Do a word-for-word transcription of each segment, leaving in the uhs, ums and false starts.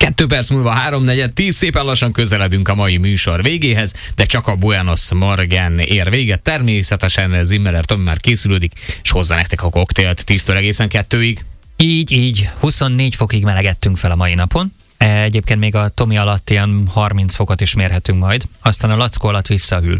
Kettő perc múlva háromnegyed tíz, szépen lassan közeledünk a mai műsor végéhez, de csak a Buenos Morgen ér véget. Természetesen Zimmerer Tomi már készülődik, és hozza nektek a koktélt tíztől egészen kettőig. Így, így. huszonnégy fokig melegettünk fel a mai napon. Egyébként még a Tomi alatt ilyen harminc fokot is mérhetünk majd. Aztán a Lackó alatt visszahűl.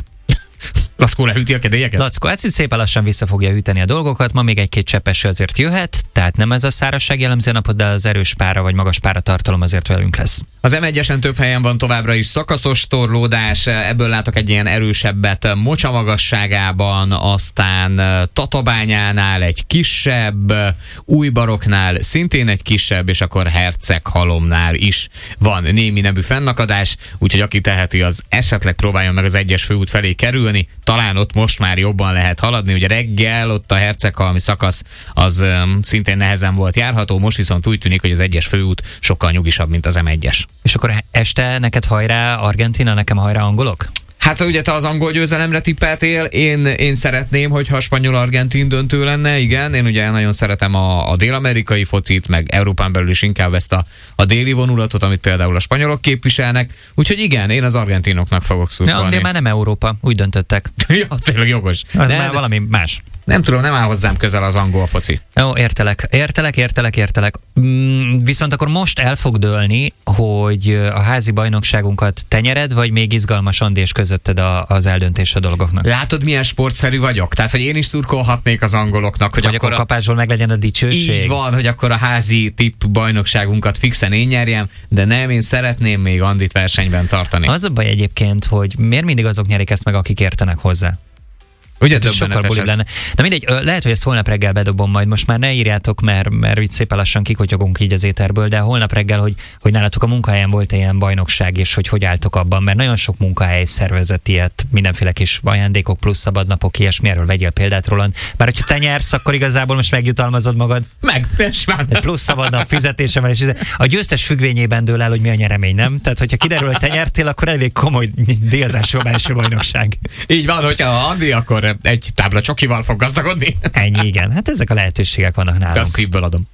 Lackó lehűti a kedélyeket? Lackó, hát szépen lassan vissza fogja hűteni a dolgokat. Ma még egy-két cseppeső azért jöhet, tehát nem ez a szárazság jellemző napot, de az erős pára vagy magas páratartalom azért velünk lesz. Az em egyesen több helyen van továbbra is szakaszos torlódás, ebből látok egy ilyen erősebbet Mocsa magasságában, aztán Tatabányánál egy kisebb, Újbaroknál szintén egy kisebb, és akkor Herceghalomnál is van némi nemű fennakadás, úgyhogy aki teheti, az esetleg próbáljon meg az egyes főút felé kerülni, talán ott most már jobban lehet haladni, ugye reggel ott a Herceghalmi szakasz az um, szintén nehezen volt járható, most viszont úgy tűnik, hogy az egyes főút sokkal nyugisabb, mint az em egyes. És akkor este neked hajrá Argentina, nekem hajrá angolok? Hát ugye te az angol győzelemre tippeltél, én, én szeretném, hogyha a spanyol-argentin döntő lenne, igen, én ugye nagyon szeretem a, a dél-amerikai focit, meg Európán belül is inkább ezt a, a déli vonulatot, amit például a spanyolok képviselnek, úgyhogy igen, én az argentinoknak fogok szurkolni. Ja, de már nem Európa, úgy döntöttek. Ja, tényleg jogos. Az de, már valami más. Nem tudom, nem áll hozzám közel az angol foci. Jó, értelek, értelek, értelek, értelek. Mm, viszont akkor most el fog dőlni, hogy a házi bajnokságunkat te nyered, vagy még izgalmas Andi és közötted a, az eldöntés a dolgoknak. Látod, milyen sportszerű vagyok? Tehát, hogy én is szurkolhatnék az angoloknak, hogy vagy akkor a a kapásból meg legyen a dicsőség. Így van, hogy akkor a házi tipp bajnokságunkat fixen én nyerjem, de nem, én szeretném még Andit versenyben tartani. Az a baj egyébként, hogy miért mindig azok nyerik ezt meg, akik értenek hozzá. Ugye sokkal ez. Lenne. Na mindegy, lehet, hogy ezt holnap reggel bedobom majd, most már ne írjátok, mert, mert így szépen lassan kikotyogunk így az éterből, de holnap reggel, hogy, hogy nálatok a munkahelyen volt ilyen bajnokság, és hogy hogy álltok abban, mert nagyon sok munkahely szervezett ilyet, mindenféle kis ajándékok plusz szabadnapok, ilyesmi, erről vegyél példát, Roland. Bár hogyha te nyersz, akkor igazából most megjutalmazod magad. Meg, egy plusz szabadnap fizetése, és a győztes függvényében dől el, hogy mi a nyeremény, nem? Tehát, hogyha kiderül, hogy te nyertél, akkor elég komoly díjazású a belső bajnokság. Így van, hogyha Andi, akkor egy tábla csokival fog gazdagodni. Ennyi, igen. Hát ezek a lehetőségek vannak nálunk. De a szívből adom.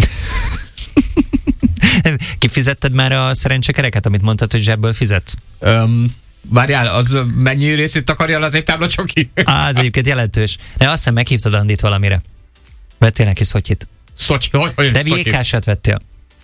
Kifizetted már a szerencsekereket, amit mondtad, hogy zsebből fizetsz? Um, várjál, az mennyi részét takarja az egy tábla csoki? Á, az egyébként jelentős. De azt hiszem meghívtad Andit valamire. Vettél neki szotyit. Szotyi? Hogy, hogy De vékásat vettél.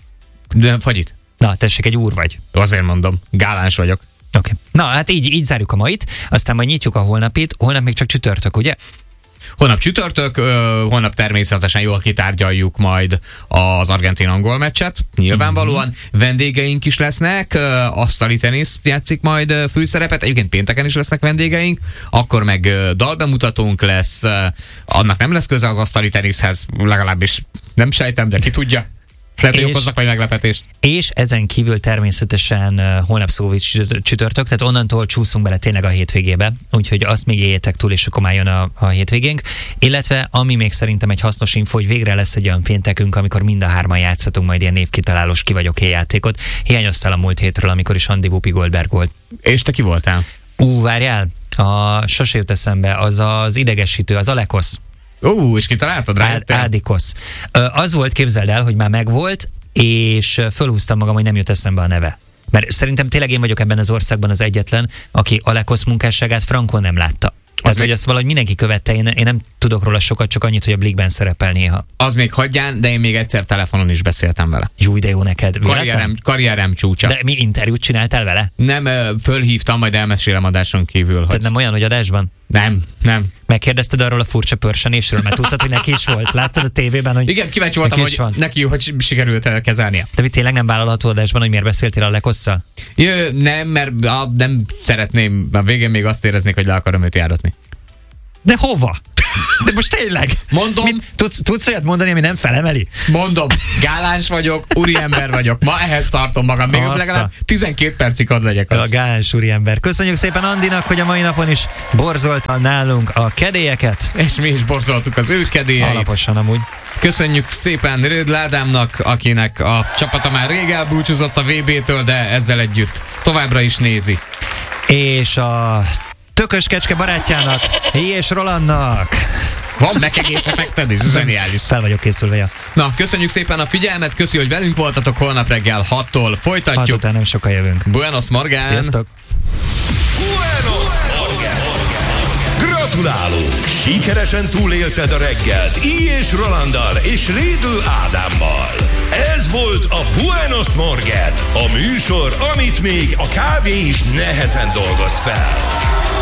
De fagyit. Na, tessék, egy úr vagy. Azért mondom, gáláns vagyok. Oké. Okay. Na, hát így, így zárjuk a mait, aztán majd nyitjuk a holnapit. Holnap még csak csütörtök, ugye? Holnap csütörtök, holnap természetesen jól kitárgyaljuk majd az argentin-angol meccset, nyilvánvalóan. Mm-hmm. Vendégeink is lesznek, asztali tenisz játszik majd főszerepet, egyébként pénteken is lesznek vendégeink, akkor meg dalbemutatónk lesz, annak nem lesz köze az asztali teniszhez, legalábbis nem sejtem, de ki tudja. Lehet, hogy okoznak majd meglepetést. És ezen kívül természetesen uh, holnap szóvics csütörtök, tehát onnantól csúszunk bele tényleg a hétvégébe, úgyhogy azt még éljétek túl, és akkor már jön a, a hétvégénk. Illetve, ami még szerintem egy hasznos info, hogy végre lesz egy olyan péntekünk, amikor mind a hárman játszhatunk majd ilyen névkitalálós ki vagyok játékot. Hiányoztál a múlt hétről, amikor is Andi Whoopi Goldberg volt. És te ki voltál? Ú, várjál, a, sose jut eszembe, az az idegesítő, az Alekosz. Ó, uh, és kitaláltad rá? Á- Ádikosz. Az volt, képzeld el, hogy már megvolt, és fölhúztam magam, hogy nem jut eszembe a neve. Mert szerintem tényleg én vagyok ebben az országban az egyetlen, aki Alekosz munkásságát frankon nem látta. Tehát, hogy ezt valahogy mindenki követte, én, én nem tudok róla sokat, csak annyit, hogy a Blikben szerepel néha. Az még hagyján, de én még egyszer telefonon is beszéltem vele. Jó, de jó neked. Karrierem, karrierem csúcsa. De mi interjút csináltál vele? Nem, fölhívtam, majd elmesélem adáson kívül. Tehát hogy... nem olyan, hogy adásban? Nem, nem. Megkérdezted arról a furcsa pörsenésről, mert tudtad, hogy neki is volt. Láttad a tévében, hogy igen, kíváncsi voltam, hogy van. Neki hogy sikerült kezelnie. De mi tényleg nem vállalható adásban, hogy miért beszéltél a Lekosszal? Jö, nem, mert a, nem szeretném, a végén még azt éreznék, hogy le akarom őt járatni. De hova? De most tényleg? Mondom. Mit, tudsz, tudsz olyat mondani, ami nem felemeli? Mondom, gáláns vagyok, úriember vagyok. Ma ehhez tartom magam. Még legalább tizenkét percig ad legyek az. A gáláns úriember. Köszönjük szépen Andinak, hogy a mai napon is borzolta nálunk a kedélyeket. És mi is borzoltuk az ő kedélyeit. Alaposan amúgy. Köszönjük szépen Rödl Ádámnak, akinek a csapata már rég elbúcsúzott a vé bé-től, de ezzel együtt továbbra is nézi. És a Tökös Kecske barátjának, és Rolandnak. Van megegész effekted is, zseniális. Fel vagyok készülve, ja. Na, köszönjük szépen a figyelmet, köszi, hogy velünk voltatok, holnap reggel hattól folytatjuk. Hat után nem sokkal jövünk. Buenos Morgán. Sziasztok. Buenos Morgán. Gratulálunk! Sikeresen túlélted a reggelt Í és Rolanddal és Rédl Ádámmal. Ez volt a Buenos Morgán, a műsor, amit még a kávé is nehezen dolgoz fel.